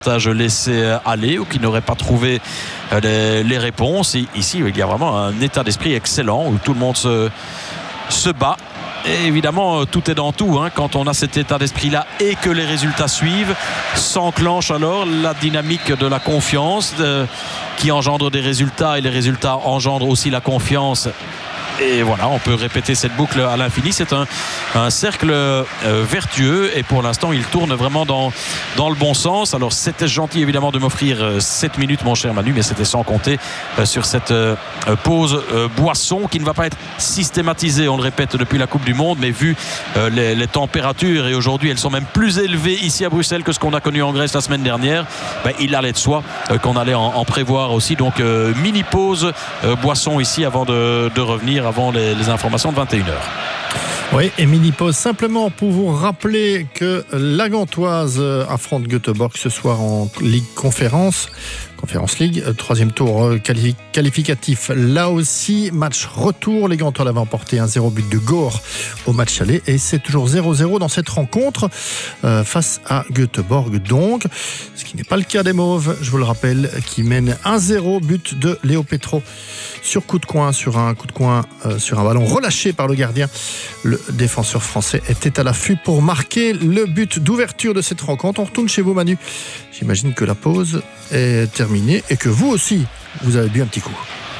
laissé aller ou qui n'auraient pas trouvé les réponses. Et ici, il y a vraiment un état d'esprit excellent où tout le monde se bat. Et évidemment, tout est dans tout. Quand on a cet état d'esprit-là et que les résultats suivent, s'enclenche alors la dynamique de la confiance qui engendre des résultats, et les résultats engendrent aussi la confiance. Et voilà, on peut répéter cette boucle à l'infini. C'est un cercle vertueux, et pour l'instant il tourne vraiment dans le bon sens. Alors c'était gentil évidemment de m'offrir 7 minutes, mon cher Manu, mais c'était sans compter sur cette pause boisson qui ne va pas être systématisée, on le répète, depuis la Coupe du Monde, mais vu les températures, et aujourd'hui elles sont même plus élevées ici à Bruxelles que ce qu'on a connu en Grèce la semaine dernière, il allait de soi qu'on allait en prévoir aussi. Donc mini pause boisson ici avant de revenir avant les informations de 21h. Oui, et mini-pause simplement pour vous rappeler que la Gantoise affronte Göteborg ce soir en Ligue Conference League, troisième tour qualificatif. Là aussi, match retour. Les Gantois l'avaient emporté 1-0, but de Gore au match aller, et c'est toujours 0-0 dans cette rencontre face à Göteborg. Donc, ce qui n'est pas le cas des Mauves, je vous le rappelle, qui mène 1-0, but de Léo Petro sur coup de coin, sur un ballon relâché par le gardien. Le défenseur français était à l'affût pour marquer le but d'ouverture de cette rencontre. On retourne chez vous, Manu. J'imagine que la pause est terminée et que vous aussi, vous avez bu un petit coup.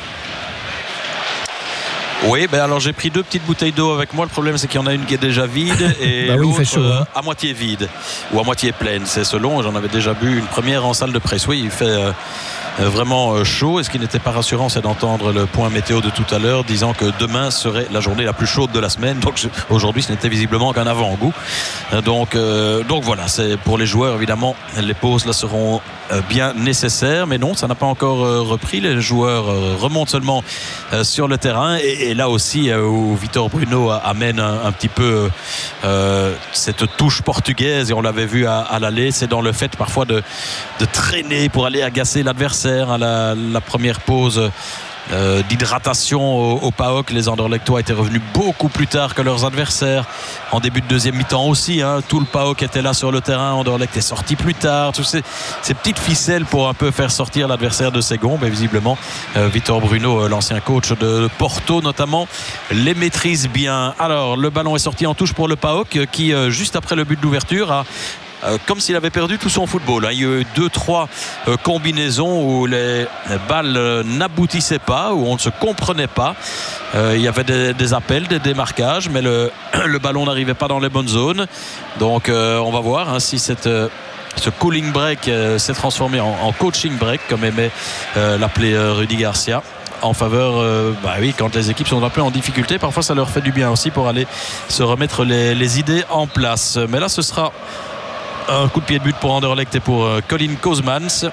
Oui, alors j'ai pris 2 petites bouteilles d'eau avec moi. Le problème, c'est qu'il y en a une qui est déjà vide et l'autre à moitié vide ou à moitié pleine. C'est selon. J'en avais déjà bu une première en salle de presse. Oui, il fait vraiment chaud. Et ce qui n'était pas rassurant, c'est d'entendre le point météo de tout à l'heure disant que demain serait la journée la plus chaude de la semaine. Donc aujourd'hui, ce n'était visiblement qu'un avant-goût. Donc voilà, c'est pour les joueurs, évidemment, les pauses là seront bien nécessaires. Mais non, ça n'a pas encore repris. Les joueurs remontent seulement sur le terrain. Et là aussi, où Vitor Bruno amène un petit peu cette touche portugaise, et on l'avait vu à l'aller, c'est dans le fait parfois de traîner pour aller agacer l'adversaire. À la première pause d'hydratation au PAOK, les Anderlechtois étaient revenus beaucoup plus tard que leurs adversaires. En début de deuxième mi-temps aussi, tout le PAOK était là sur le terrain. Anderlecht est sorti plus tard. Toutes ces petites ficelles pour un peu faire sortir l'adversaire de ses gonds. Mais visiblement, Vitor Bruno, l'ancien coach de Porto notamment, les maîtrise bien. Alors, le ballon est sorti en touche pour le PAOK qui, juste après le but d'ouverture, a comme s'il avait perdu tout son football. Il y a eu 2-3 combinaisons où les balles n'aboutissaient pas, où on ne se comprenait pas. Il y avait des appels, des démarquages, mais le ballon n'arrivait pas dans les bonnes zones. Donc on va voir si ce cooling break s'est transformé en coaching break, comme aimait l'appeler Rudy Garcia, en faveur, quand les équipes sont un peu en difficulté, parfois ça leur fait du bien aussi pour aller se remettre les idées en place. Mais là, ce sera un coup de pied de but pour Anderlecht et pour Colin Kozmans,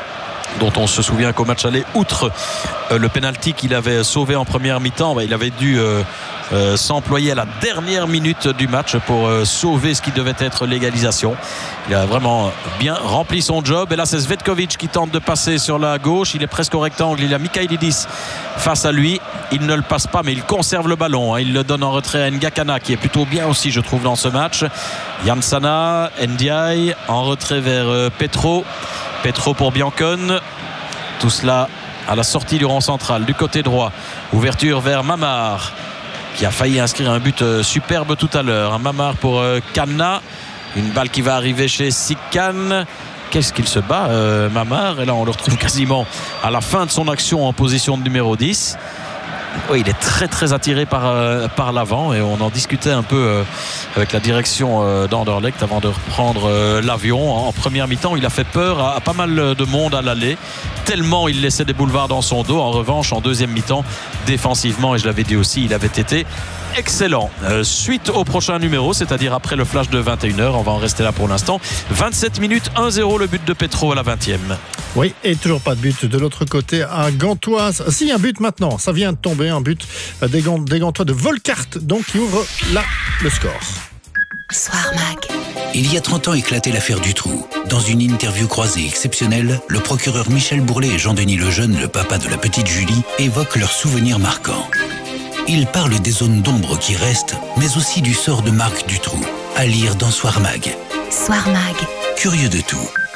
dont on se souvient qu'au match aller, outre le penalty qu'il avait sauvé en première mi-temps, il avait dû s'employer à la dernière minute du match pour sauver ce qui devait être l'égalisation. Il a vraiment bien rempli son job. Et là, c'est Svetkovic qui tente de passer sur la gauche. Il est presque au rectangle. Il a Michailidis face à lui. Il ne le passe pas, mais il conserve le ballon. Il le donne en retrait à Ngakana, qui est plutôt bien aussi, je trouve, dans ce match. Jansana, Ndiaye en retrait vers Petro pour Biancone. Tout cela à la sortie du rond central du côté droit. Ouverture vers Mamar, qui a failli inscrire un but superbe tout à l'heure. Un Mamar pour Kanna. Une balle qui va arriver chez Sikkan. Qu'est-ce qu'il se bat, Mamar. Et là, on le retrouve quasiment à la fin de son action en position de numéro 10. Oui, il est très très attiré par l'avant, et on en discutait un peu avec la direction d'Anderlecht avant de reprendre l'avion. En première mi-temps, il a fait peur à pas mal de monde à l'aller, tellement il laissait des boulevards dans son dos. En revanche, en deuxième mi-temps, défensivement, et je l'avais dit aussi, il avait été excellent. Suite au prochain numéro, c'est-à-dire après le flash de 21h, on va en rester là pour l'instant. 27 minutes, 1-0 le but de Petro à la 20e. Oui, et toujours pas de but de l'autre côté à Gantoise. Si, un but maintenant, ça vient de tomber, un but des Gantois de Volkart, donc qui ouvre là le score. Soir Mag. Il y a 30 ans éclatait l'affaire Dutroux. Dans une interview croisée exceptionnelle, le procureur Michel Bourlet et Jean-Denis Lejeune, le papa de la petite Julie, évoquent leurs souvenirs marquants. Ils parlent des zones d'ombre qui restent, mais aussi du sort de Marc Dutroux. À lire dans Soir Mag. Soir Mag. Curieux de tout.